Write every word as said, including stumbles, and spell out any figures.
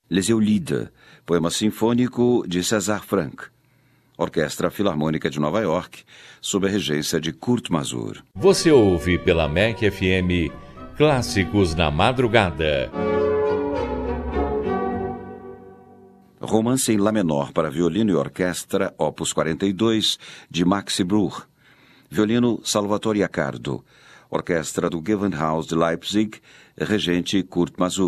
Les Eulides, poema sinfônico de César Franck. Orquestra Filarmônica de Nova York, sob a regência de Kurt Masur. Você ouve pela M E C F M Clássicos na Madrugada. Romance em Lá menor para violino e orquestra, opus quarenta e dois, de Maxi Bruch. Violino Salvatore Accardo. Orquestra do Gewandhaus de Leipzig, regente Kurt Masur.